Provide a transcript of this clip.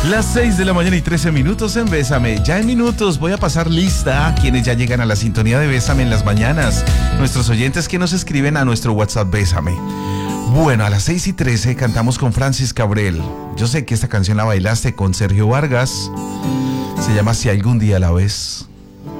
Las 6 de la mañana y 13 minutos en Bésame. Ya en minutos voy a pasar lista a quienes ya llegan a la sintonía de Bésame en las mañanas. Nuestros oyentes que nos escriben a nuestro WhatsApp Bésame. Bueno, a las 6 y 13 cantamos con Francis Cabrel. Yo sé que esta canción la bailaste con Sergio Vargas. Se llama Si algún día la ves.